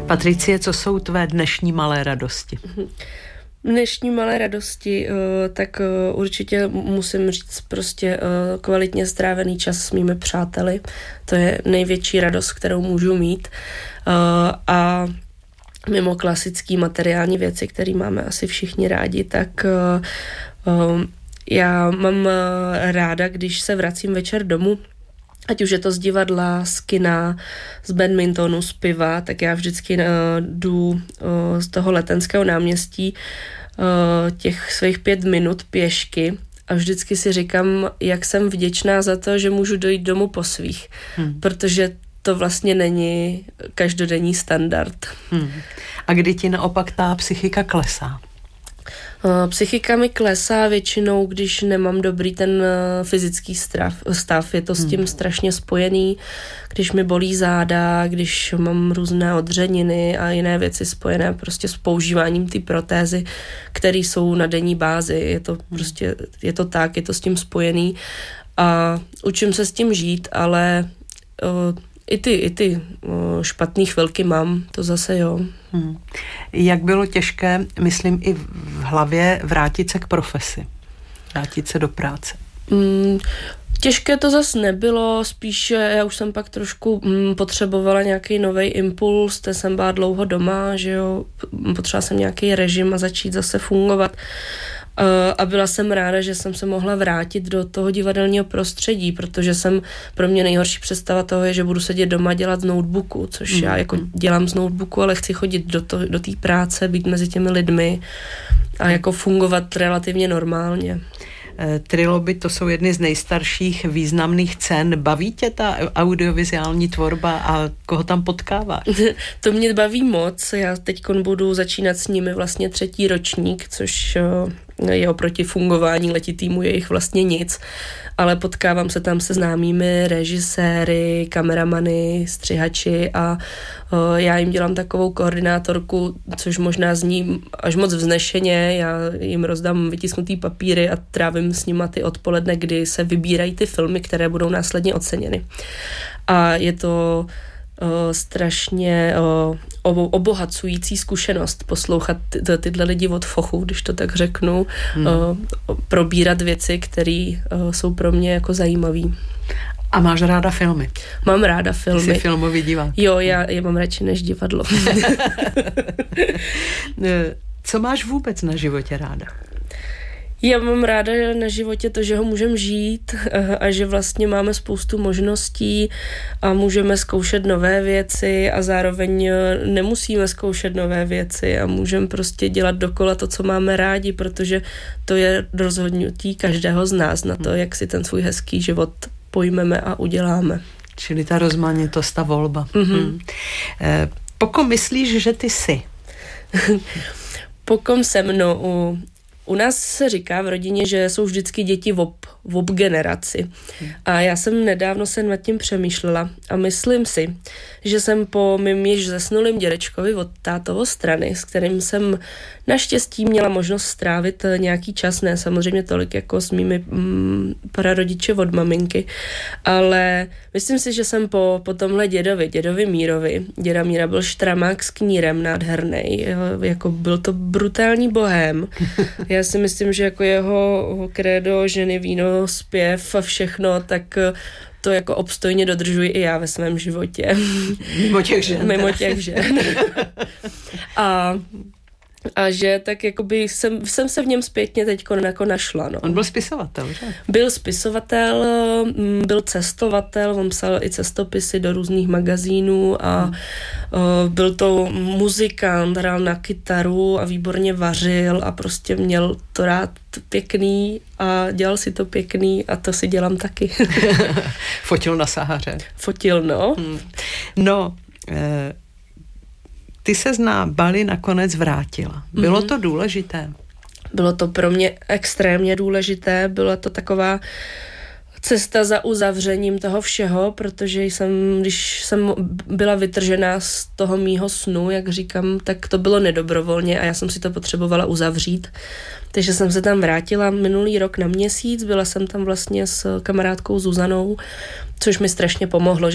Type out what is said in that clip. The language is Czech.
Patricie, co jsou tvé dnešní malé radosti? Dnešní malé radosti, tak určitě musím říct prostě kvalitně strávený čas s mými přáteli. To je největší radost, kterou můžu mít. A mimo klasický materiální věci, které máme asi všichni rádi, tak já mám ráda, když se vracím večer domů, ať už je to z divadla, z kina, z badmintonu, z piva, tak já vždycky jdu z toho Letenského náměstí těch svých 5 minut pěšky a vždycky si říkám, jak jsem vděčná za to, že můžu dojít domů po svých, protože to vlastně není každodenní standard. A kdy ti naopak ta psychika klesá? Psychika mi klesá většinou, když nemám dobrý ten fyzický stav. Je to s tím strašně spojený, když mi bolí záda, když mám různé odřeniny a jiné věci spojené prostě s používáním té protézy, které jsou na denní bázi. Je to prostě, je to s tím spojený a učím se s tím žít, ale i ty špatný chvilky mám, to zase jo. Jak bylo těžké, myslím i v hlavě, vrátit se k profesi, vrátit se do práce? Těžké to zase nebylo, spíš já už jsem pak trošku potřebovala nějaký nový impuls, teď jsem byla dlouho doma, že jo, potřebovala jsem nějaký režim a začít zase fungovat. A byla jsem ráda, že jsem se mohla vrátit do toho divadelního prostředí, protože pro mě nejhorší představa toho je, že budu sedět doma dělat z notebooku, což já jako dělám z notebooku, ale chci chodit do té práce, být mezi těmi lidmi a jako fungovat relativně normálně. Triloby, to jsou jedny z nejstarších významných cen. Baví tě ta audiovizuální tvorba a koho tam potkáváš? To mě baví moc. Já teď budu začínat s nimi vlastně 3. ročník, což je oproti fungování letitýmu jejich vlastně nic, ale potkávám se tam se známými režiséry, kameramany, střihači a já jim dělám takovou koordinátorku, což možná zní až moc vznešeně, já jim rozdám vytisknutý papíry a trávím s nima ty odpoledne, kdy se vybírají ty filmy, které budou následně oceněny. A je to strašně obohacující zkušenost poslouchat tyhle lidi od fochu, když to tak řeknu, probírat věci, které jsou pro mě jako zajímavý. A máš ráda filmy? Mám ráda filmy. Jsi filmový divák? Jo, já je mám radši než divadlo. Co máš vůbec na životě ráda? Já mám ráda na životě to, že ho můžeme žít a že vlastně máme spoustu možností a můžeme zkoušet nové věci a zároveň nemusíme zkoušet nové věci a můžeme prostě dělat dokola to, co máme rádi, protože to je rozhodnutí každého z nás na to, jak si ten svůj hezký život pojmeme a uděláme. Čili ta rozmanitost, ta volba. Pokom myslíš, že ty jsi? Pokom se mnou. U nás se říká v rodině, že jsou vždycky děti v ob generaci. A já jsem nedávno se nad tím přemýšlela a myslím si, že jsem po mým již zesnulým dědečkovi od tátovo strany, s kterým jsem naštěstí měla možnost strávit nějaký čas, ne samozřejmě tolik jako s mými prarodiči od maminky, ale myslím si, že jsem po tomhle dědovi Mírovi, děda Míra byl štramák s knírem nádhernej, jako byl to brutální bohém. Já si myslím, že jako jeho krédo, ženy, víno, zpěv a všechno, tak to jako obstojně dodržuji i já ve svém životě. Mimo těch žen. Mimo těch žen. A že tak jakoby jsem se v něm zpětně teďko jako našla. No. On byl spisovatel, že? Byl spisovatel, byl cestovatel, on psal i cestopisy do různých magazínů a byl to muzikant, hrál na kytaru a výborně vařil a prostě měl to rád pěkný a dělal si to pěkný a to si dělám taky. Fotil na Sahaře. Fotil, no. No, ty se na Bali nakonec vrátila. Bylo to důležité? Bylo to pro mě extrémně důležité. Byla to taková cesta za uzavřením toho všeho, protože když jsem byla vytržená z toho mýho snu, jak říkám, tak to bylo nedobrovolně a já jsem si to potřebovala uzavřít. Takže jsem se tam vrátila minulý rok na měsíc, byla jsem tam vlastně s kamarádkou Zuzanou, což mi strašně pomohlo,